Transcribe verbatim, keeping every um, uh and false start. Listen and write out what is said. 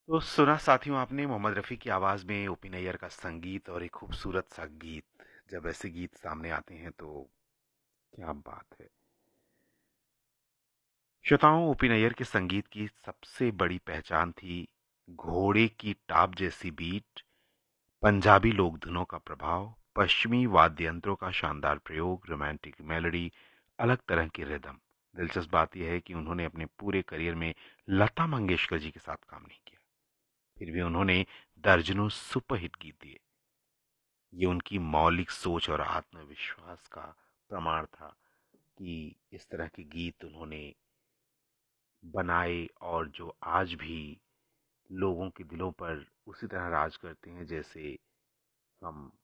तो सुना साथियों आपने मोहम्मद रफ़ी की आवाज़ में ओ पी नैयर का संगीत और एक खूबसूरत सा गीत। जब ऐसे गीत सामने आते हैं तो क्या बात है। श्रोताओं, ओ पी नैयर के संगीत की सबसे बड़ी पहचान थी घोड़े की टाप जैसी बीट, पंजाबी लोक धुनों का प्रभाव, पश्चिमी वाद्य यंत्रों का शानदार प्रयोग, रोमांटिक मेलोडी, अलग तरह की रिदम। दिलचस्प बात यह है कि उन्होंने अपने पूरे करियर में लता मंगेशकर जी के साथ काम नहीं किया, फिर भी उन्होंने दर्जनों सुपरहिट गीत दिए। ये उनकी मौलिक सोच और आत्मविश्वास का प्रमाण था कि इस तरह के गीत उन्होंने बनाए और जो आज भी लोगों के दिलों पर उसी तरह राज करते हैं जैसे हम